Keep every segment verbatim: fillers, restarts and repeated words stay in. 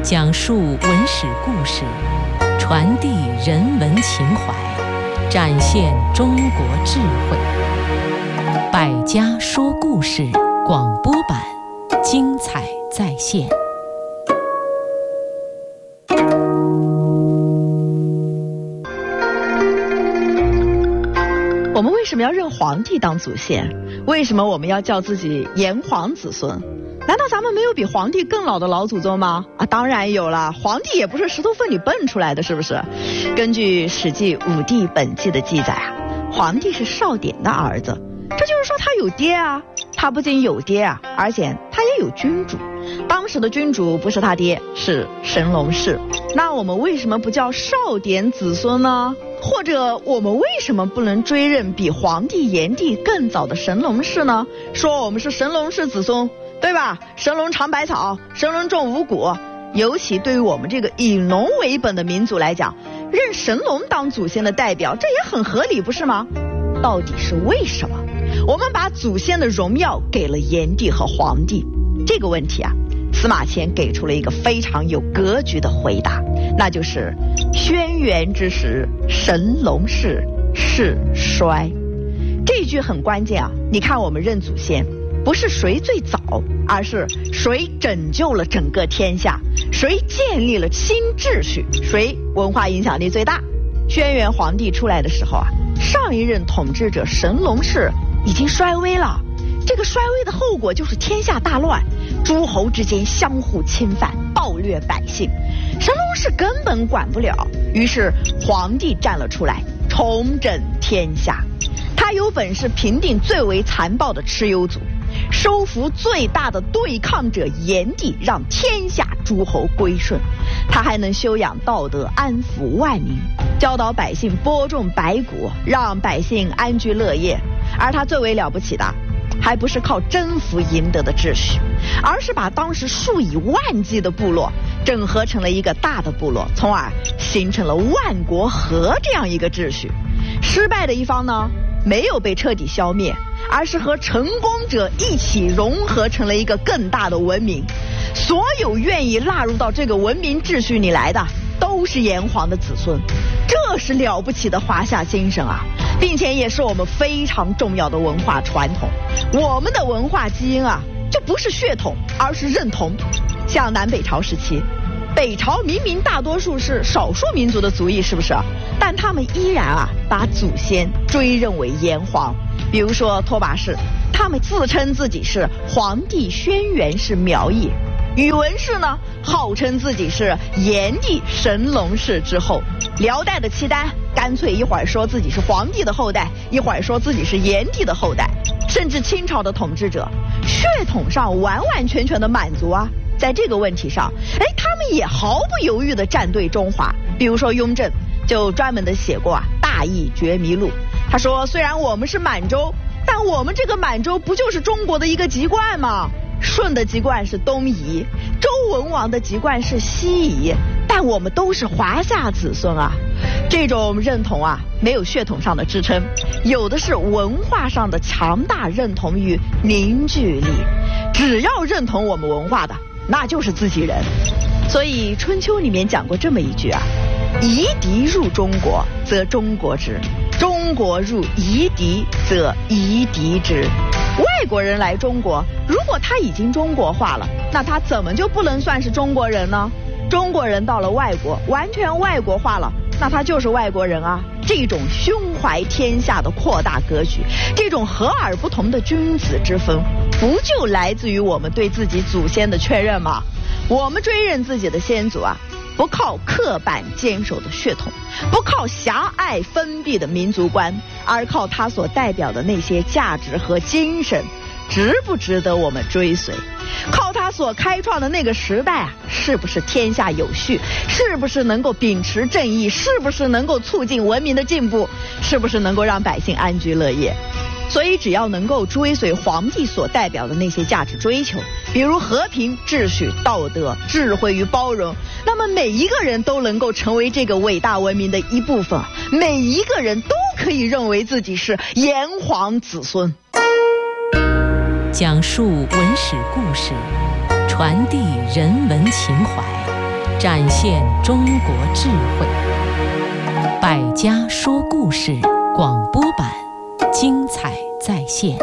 讲述文史故事，传递人文情怀，展现中国智慧。百家说故事广播版，精彩再现。 我们为什么要认皇帝当祖先？为什么我们要叫自己炎黄子孙？难道咱们没有比皇帝更老的老祖宗吗？啊，当然有了，皇帝也不是石头缝里蹦出来的，是不是？根据《史记·武帝本纪》的记载啊，皇帝是少典的儿子，这就是说他有爹啊。他不仅有爹啊，而且他也有君主。当时的君主不是他爹，是神农氏。那我们为什么不叫少典子孙呢？或者我们为什么不能追认比皇帝炎帝更早的神农氏呢？说我们是神农氏子孙，对吧？神农尝百草，神农种五谷。尤其对于我们这个以农为本的民族来讲，认神农当祖先的代表，这也很合理，不是吗？到底是为什么我们把祖先的荣耀给了炎帝和黄帝？这个问题啊，司马迁给出了一个非常有格局的回答，那就是轩辕之时，神农氏世衰。这一句很关键啊！你看我们认祖先，不是谁最早，而是谁拯救了整个天下，谁建立了新秩序，谁文化影响力最大。轩辕皇帝出来的时候啊，上一任统治者神农氏已经衰微了，这个衰微的后果就是天下大乱，诸侯之间相互侵犯，暴虐百姓，神农氏根本管不了，于是皇帝站了出来，重整天下。他有本事平定最为残暴的蚩尤族，收服最大的对抗者炎帝，让天下诸侯归顺。他还能修养道德，安抚万民，教导百姓播种百谷，让百姓安居乐业。而他最为了不起的，还不是靠征服赢得的秩序，而是把当时数以万计的部落整合成了一个大的部落，从而形成了万国和这样一个秩序。失败的一方呢，没有被彻底消灭，而是和成功者一起融合成了一个更大的文明。所有愿意纳入到这个文明秩序里来的，都是炎黄的子孙。这是了不起的华夏精神啊，并且也是我们非常重要的文化传统。我们的文化基因啊，就不是血统，而是认同。像南北朝时期，北朝明明大多数是少数民族的族裔，是不是？但他们依然啊把祖先追认为炎黄。比如说拓跋氏，他们自称自己是黄帝轩辕氏苗裔；宇文氏呢，号称自己是炎帝神农氏之后；辽代的契丹干脆一会儿说自己是黄帝的后代，一会儿说自己是炎帝的后代。甚至清朝的统治者血统上完完全全的满族啊，在这个问题上，哎，他们也毫不犹豫地站队中华。比如说雍正就专门的写过啊《大义觉迷录》，他说虽然我们是满洲，但我们这个满洲不就是中国的一个籍贯吗？舜的籍贯是东夷，周文王的籍贯是西夷，但我们都是华夏子孙啊。这种认同啊，没有血统上的支撑，有的是文化上的强大认同与凝聚力。只要认同我们文化的，那就是自己人。所以春秋里面讲过这么一句啊，夷狄入中国则中国之，中国入夷狄则夷狄之。外国人来中国，如果他已经中国化了，那他怎么就不能算是中国人呢？中国人到了外国，完全外国化了，那他就是外国人啊。这种胸怀天下的扩大格局，这种和而不同的君子之分，不就来自于我们对自己祖先的确认吗？我们追认自己的先祖啊，不靠刻板坚守的血统，不靠狭隘封闭的民族观，而靠他所代表的那些价值和精神，值不值得我们追随？靠他所开创的那个时代啊，是不是天下有序？是不是能够秉持正义？是不是能够促进文明的进步？是不是能够让百姓安居乐业？所以只要能够追随皇帝所代表的那些价值追求，比如和平、秩序、道德、智慧与包容，那么每一个人都能够成为这个伟大文明的一部分，每一个人都可以认为自己是炎黄子孙。 讲述文史故事，传递人文情怀， 展现中国智慧。百家说故事广播版，精彩再现。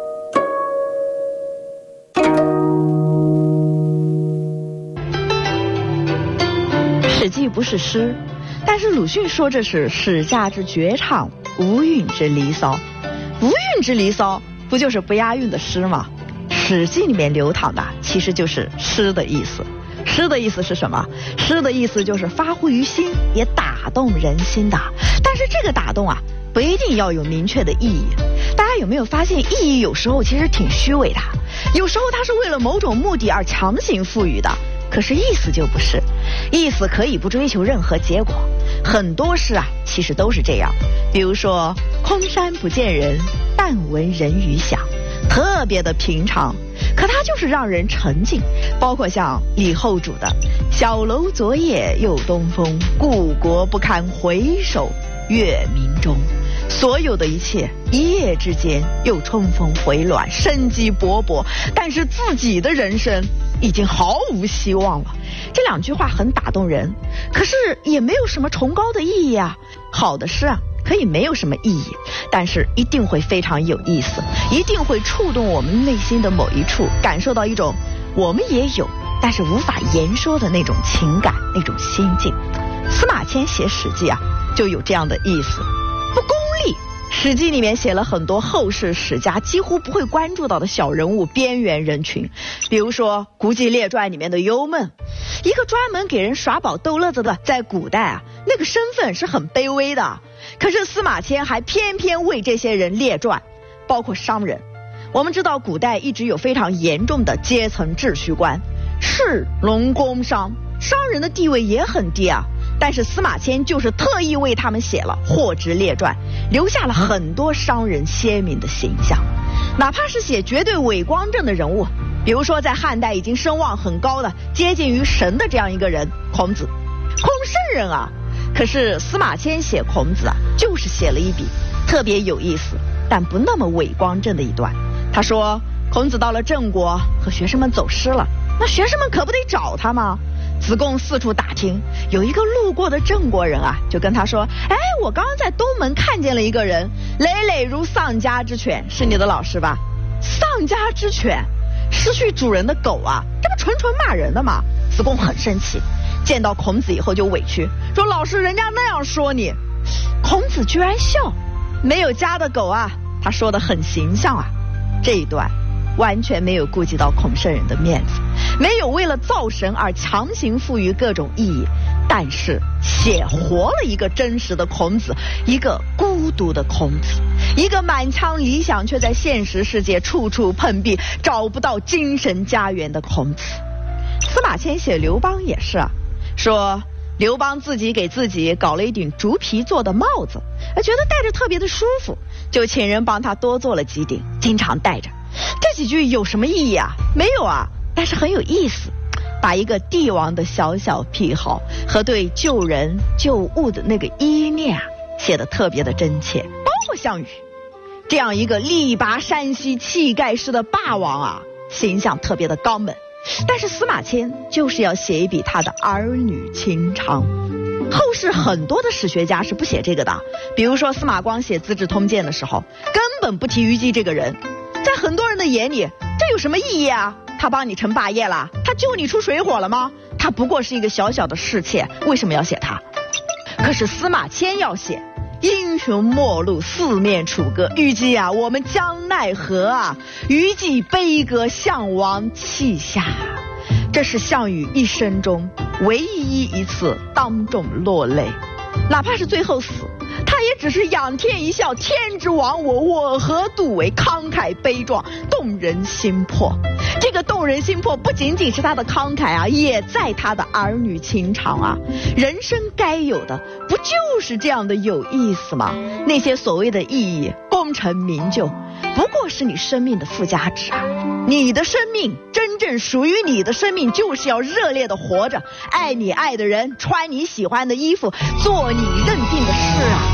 史记不是诗，但是鲁迅说这是史家之绝唱，无韵之离骚。无韵之离骚不就是不押韵的诗吗？史记里面流淌的其实就是诗的意思。诗的意思是什么？诗的意思就是发乎于心，也打动人心的。但是这个打动啊，不一定要有明确的意义。大家有没有发现，意义有时候其实挺虚伪的，有时候它是为了某种目的而强行赋予的，可是意思就不是。意思可以不追求任何结果，很多诗啊其实都是这样。比如说空山不见人，但闻人语响，特别的平常，可它就是让人沉静。包括像李后主的小楼昨夜又东风，故国不堪回首月明中，所有的一切一夜之间又春风回暖，生机勃勃，但是自己的人生已经毫无希望了。这两句话很打动人，可是也没有什么崇高的意义啊。好的诗啊可以没有什么意义，但是一定会非常有意思，一定会触动我们内心的某一处，感受到一种我们也有但是无法言说的那种情感，那种心境。司马迁写史记啊就有这样的意思，不功利。史记里面写了很多后世史家几乎不会关注到的小人物、边缘人群，比如说古籍列传里面的幽闷，一个专门给人耍宝逗乐子的，在古代啊那个身份是很卑微的，可是司马迁还偏偏为这些人列传。包括商人，我们知道古代一直有非常严重的阶层秩序观，士农工商，商人的地位也很低啊，但是司马迁就是特意为他们写了货殖列传，留下了很多商人鲜明的形象。哪怕是写绝对伪光正的人物，比如说在汉代已经声望很高的接近于神的这样一个人孔子，孔圣人啊，可是司马迁写孔子啊就是写了一笔特别有意思但不那么伪光正的一段。他说孔子到了郑国和学生们走失了，那学生们可不得找他吗？子贡四处打听，有一个路过的郑国人啊就跟他说，哎，我刚刚在东门看见了一个人，累累如丧家之犬，是你的老师吧？丧家之犬，失去主人的狗啊，这不纯纯骂人的吗？子贡很生气，见到孔子以后就委屈说，老师人家那样说你。孔子居然笑，没有家的狗啊，他说得很形象啊。这一段完全没有顾及到孔圣人的面子，没有为了造神而强行赋予各种意义，但是写活了一个真实的孔子，一个孤独的孔子，一个满腔理想却在现实世界处处碰壁，找不到精神家园的孔子。司马迁写刘邦也是啊，说刘邦自己给自己搞了一顶竹皮做的帽子，觉得戴着特别的舒服，就请人帮他多做了几顶，经常戴着。这几句有什么意义啊？没有啊，但是很有意思，把一个帝王的小小癖好和对救人救物的那个依恋啊写得特别的真切。包括项羽这样一个力拔山兮气盖世的霸王啊，形象特别的刚猛，但是司马迁就是要写一笔他的儿女情长。后世很多的史学家是不写这个的，比如说司马光写《资治通鉴》的时候根本不提虞姬这个人，在很多人的眼里这有什么意义啊？他帮你成霸业了？他救你出水火了吗？他不过是一个小小的侍妾，为什么要写他？可是司马迁要写英雄末路，四面楚歌，虞姬啊我们将奈何啊，虞姬悲歌项王泣下。这是项羽一生中唯一一次当众落泪，哪怕是最后死，他也只是仰天一笑，天之亡我，我何度为，慷慨悲壮，动人心魄。这个动人心魄不仅仅是他的慷慨啊，也在他的儿女情长啊。人生该有的不就是这样的有意思吗？那些所谓的意义、功成名就不过是你生命的附加值啊。你的生命，真正属于你的生命，就是要热烈的活着，爱你爱的人，穿你喜欢的衣服，做你认定的事啊。